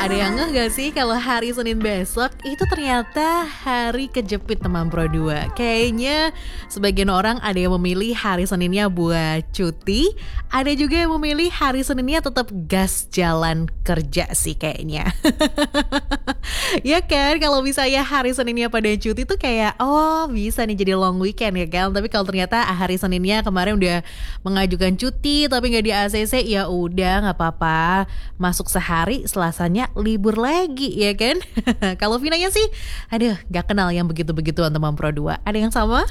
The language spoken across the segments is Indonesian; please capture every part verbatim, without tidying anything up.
Ada yang ngeh gak sih kalau hari Senin besok itu ternyata hari kejepit teman Pro dua. Kayaknya sebagian orang ada yang memilih hari Seninnya buat cuti, ada juga yang memilih hari Seninnya tetap gas jalan kerja sih kayaknya. Ya kan, kalau misalnya hari Seninnya pada cuti tuh kayak oh bisa nih jadi long weekend ya kan. Tapi kalau ternyata hari Seninnya kemarin udah mengajukan cuti tapi nggak di A C C, ya udah nggak apa-apa, masuk sehari Selasanya libur lagi ya kan. Kalau Vinanya sih aduh nggak kenal yang begitu-begituan teman Pro dua. Ada yang sama?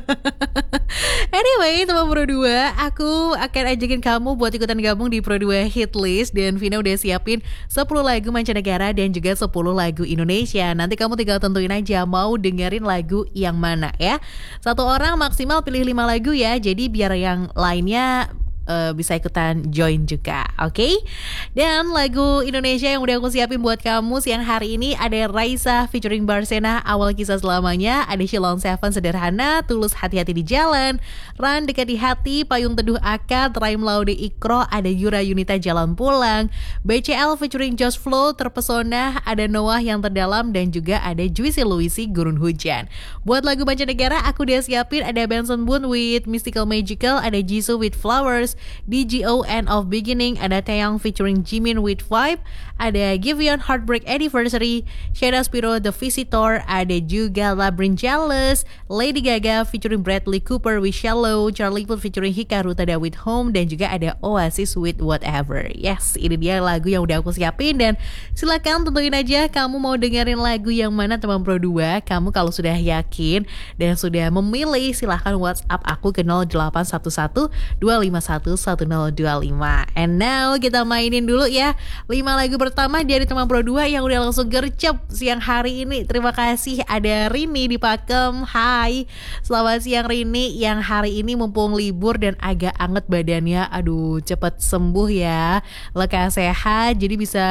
Anyway teman Pro dua, aku akan ajakin kamu buat ikutan gabung di Pro dua Hit List. Dan Vina udah siapin sepuluh lagu mancanegara dan juga sepuluh lagu Indonesia. Nanti kamu tinggal tentuin aja mau dengerin lagu yang mana ya. Satu orang maksimal pilih lima lagu ya. Jadi biar yang lainnya Uh, bisa ikutan join juga, oke? Okay? Dan lagu Indonesia yang udah aku siapin buat kamu siang hari ini ada Raisa featuring Barsena, Awal Kisah Selamanya, ada Shilon Seven Sederhana, Tulus Hati-Hati di Jalan, Ran Dekat di Hati, Payung Teduh Akad, Raim Laude Ikro, ada Yura Yunita Jalan Pulang, B C L featuring Josh Flow, Terpesona, ada Noah Yang Terdalam, dan juga ada Juicy Luisi Gurun Hujan. Buat lagu mancanegara aku udah siapin ada Benson Boone with Mystical Magical, ada Jisoo with Flowers, D G O End of Beginning, ada Taeyang featuring Jimin with Vibe, ada Giveon Heartbreak Anniversary, Shada Spiro The Visitor, ada juga Labyrinth Jealous, Lady Gaga featuring Bradley Cooper with Shallow, Charlie Puth featuring Hikaru Tada with Home, dan juga ada Oasis with Whatever. Yes, ini dia lagu yang udah aku siapin dan silakan tentuin aja kamu mau dengerin lagu yang mana teman Pro dua. Kamu kalau sudah yakin dan sudah memilih silahkan WhatsApp aku ke nol delapan satu satu dua lima satu satu nol dua lima. And now kita mainin dulu ya lima lagu pertama dari teman Pro dua yang udah langsung gercep siang hari ini. Terima kasih. Ada Rini di Pakem. Hai, selamat siang Rini, yang hari ini mumpung libur dan agak anget badannya. Aduh cepet sembuh ya, lekas sehat jadi bisa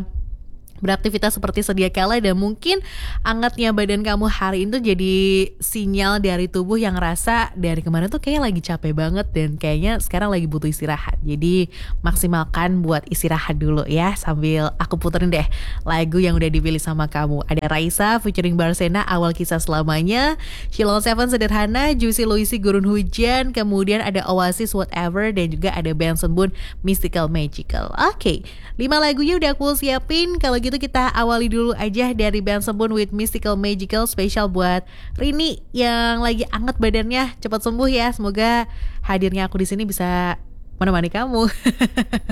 beraktivitas seperti sedia kala. Dan mungkin angetnya badan kamu hari ini tuh jadi sinyal dari tubuh yang ngerasa dari kemarin tuh kayak lagi capek banget dan kayaknya sekarang lagi butuh istirahat. Jadi maksimalkan buat istirahat dulu ya, sambil aku puterin deh lagu yang udah dipilih sama kamu. Ada Raisa featuring Barsena, Awal Kisah Selamanya, Shilon Seven Sederhana, Juicy Luisi Gurun Hujan, kemudian ada Oasis Whatever, dan juga ada Benson Boone Mystical Magical. Oke, okay, lima lagunya udah aku siapin. Kalau gitu kita awali dulu aja dari Benson Boone with Mystical Magical, spesial buat Rini yang lagi anget badannya. Cepat sembuh ya, semoga hadirnya aku di sini bisa menemani kamu.